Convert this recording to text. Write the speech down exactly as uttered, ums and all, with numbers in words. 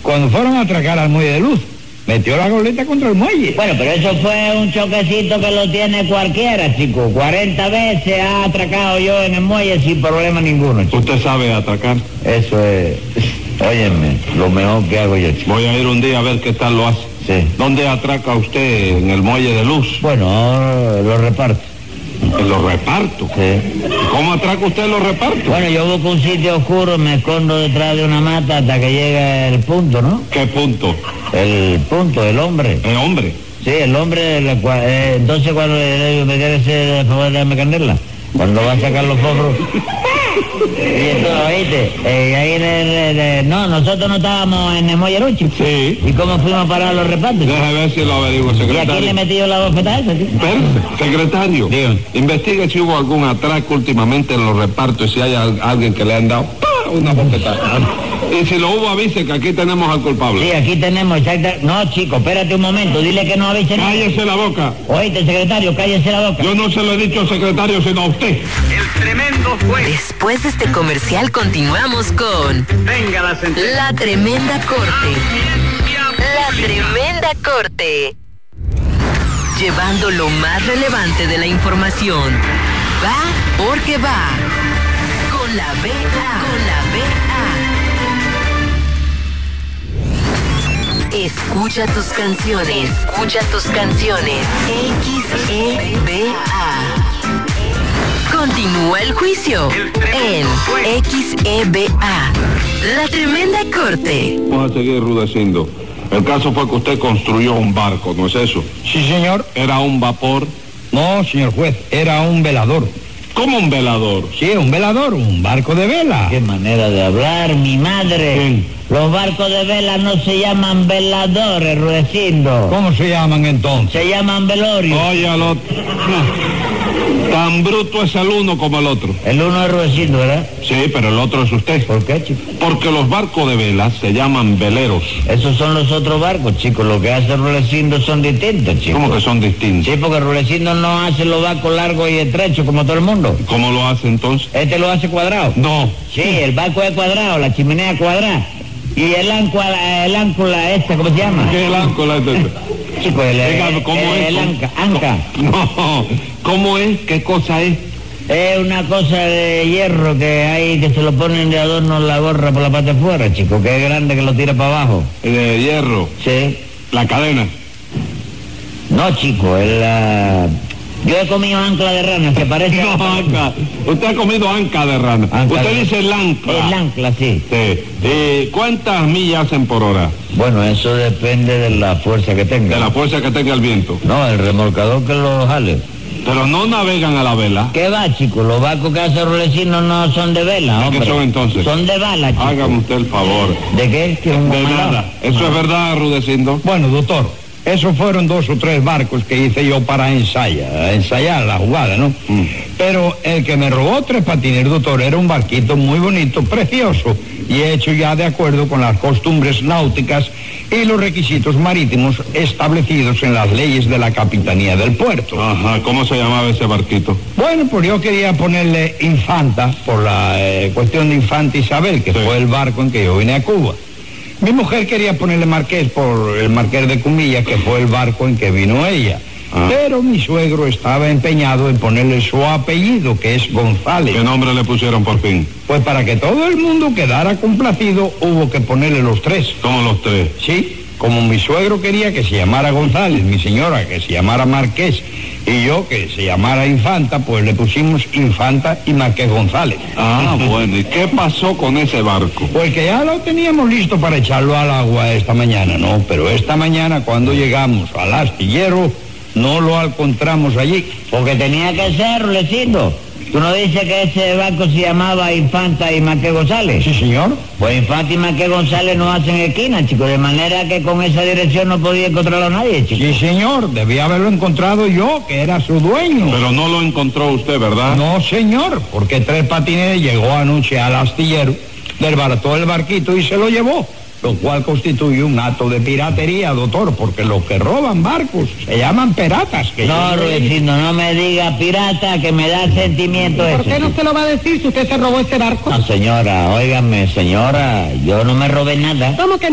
cuando fueron a atracar al muelle de Luz. Metió la goleta contra el muelle. Bueno, pero eso fue un choquecito que lo tiene cualquiera, chico. cuarenta veces ha atracado yo en el muelle sin problema ninguno, chico. ¿Usted sabe atracar? Eso es, óyeme, lo mejor que hago yo, chico. Voy a ir un día a ver qué tal lo hace. Sí. ¿Dónde atraca usted? ¿En el muelle de Luz? Bueno, lo reparto. ¿En los repartos? Sí. ¿Cómo atraca usted los repartos? Bueno, yo busco un sitio oscuro, me escondo detrás de una mata hasta que llegue el punto, ¿no? ¿Qué punto? El punto, el hombre. ¿El hombre? Sí, el hombre, la cua- eh, entonces cuando le digo, me quiere hacer el favor de darme candela, cuando va a sacar los fósforos. Y entonces, oíste, eh, ahí le, le- le- no, nosotros no estábamos en el muelle Luchi. Sí. ¿Y cómo fuimos a parar a los repartos? Deje ver si lo averiguo, ¿Y a secretario. quién le metió la bofetada esa, tío? Espérese, secretario. Dígame. Investigue si hubo algún atraco últimamente en los repartos y si hay al- alguien que le han dado ¡pah! Una bofetada. Y si lo hubo, avise que aquí tenemos al culpable. Sí, aquí tenemos exacta... No, chico, espérate un momento, dile que no avise nada. Cállese la boca. Oíste, secretario, cállese la boca. Yo no se lo he dicho al secretario, sino a usted. El tremendo juez. Después de este comercial continuamos con Venga la sentencia. La Tremenda Corte. La Tremenda Corte. Llevando lo más relevante de la información. Va porque va. Con la B A. Con la B A. Escucha tus canciones. Escucha tus canciones. X E B A. Continúa el juicio en X E B A. La Tremenda Corte. Vamos a seguir rudeciendo. El caso fue que usted construyó un barco, ¿no es eso? Sí, señor. Era un vapor. No, señor juez, era un velador. ¿Cómo un velador? Sí, un velador, un barco de vela. Qué manera de hablar, mi madre. Sí. Los barcos de vela no se llaman veladores, Rudecindo. ¿Cómo se llaman entonces? Se llaman velorios. Oye, al otro. Tan bruto es el uno como el otro. El uno es Rudecindo, ¿verdad? Sí, pero el otro es usted. ¿Por qué, chico? Porque los barcos de vela se llaman veleros. Esos son los otros barcos, chicos. Lo que hace Rudecindo son distintos, chicos. ¿Cómo que son distintos? Sí, porque Rudecindo no hace los barcos largos y estrechos como todo el mundo. ¿Cómo lo hace entonces? Este lo hace cuadrado. No. Sí, el barco es cuadrado, la chimenea cuadrada. Y el ancla, el ancla esta, ¿cómo se llama? ¿Qué es el áncora? Chico, el, Dígame, ¿cómo el, es? el anca, anca. No. ¿Cómo es? ¿Qué cosa es? Es una cosa de hierro que hay que se lo ponen de adorno en la gorra por la parte de fuera, chico, que es grande que lo tira para abajo. De hierro. Sí. La cadena. No, chico, es la... Yo he comido ancla de rana, que parece... No, anca. Usted ha comido anca de rana. Anca Usted de- dice el ancla. El ancla, sí. Sí. ¿Y cuántas millas hacen por hora? Bueno, eso depende de la fuerza que tenga. De la fuerza que tenga el viento. No, el remolcador que lo jale. Pero no navegan a la vela. ¿Qué va, chico? Los barcos que hace Rudecindo no son de vela, ¿De qué hombre. son entonces? Son de bala, chico. Hágame usted el favor. ¿De qué? ¿Que un De mandado? nada. ¿Eso es verdad, Rudecindo? Bueno, doctor, esos fueron dos o tres barcos que hice yo para ensayar, ensayar la jugada, ¿no? Mm. Pero el que me robó tres patines, doctor, era un barquito muy bonito, precioso, y hecho ya de acuerdo con las costumbres náuticas y los requisitos marítimos establecidos en las leyes de la Capitanía del Puerto. Ajá. ¿Cómo se llamaba ese barquito? Bueno, pues yo quería ponerle Infanta por la eh, cuestión de Infanta Isabel, que Sí. fue el barco en que yo vine a Cuba. Mi mujer quería ponerle Marqués por el Marqués de Cumilla, que fue el barco en que vino ella. Ah. Pero mi suegro estaba empeñado en ponerle su apellido, que es González. ¿Qué nombre le pusieron por fin? Pues para que todo el mundo quedara complacido, hubo que ponerle los tres. Como los tres. Sí, como mi suegro quería que se llamara González, mi señora que se llamara Marqués, y yo que se llamara Infanta, pues le pusimos Infanta y Marqués González. Ah, bueno. ¿Y qué pasó con ese barco? Pues que ya lo teníamos listo para echarlo al agua esta mañana, ¿no? Pero esta mañana cuando llegamos al astillero, no lo encontramos allí. Porque tenía que ser, Rudecindo. ¿Tú no dices que ese barco se llamaba Infanta y Marqués González? Sí, señor. Pues Infanta y Marqués González no hacen esquina, chico, de manera que con esa dirección no podía encontrarlo a nadie, chico. Sí, señor. Debía haberlo encontrado yo, que era su dueño. Pero no lo encontró usted, ¿verdad? No, señor, porque Tres Patines llegó anoche al astillero, desbarató el barquito y se lo llevó, lo cual constituye un acto de piratería, doctor, porque los que roban barcos se llaman piratas. Que No, yo- Rudecindo, no me diga pirata, que me da sentimiento ¿Por ese. qué no se lo va a decir si usted se robó ese barco? No, señora, óigame, señora, yo no me robé nada. ¿Cómo que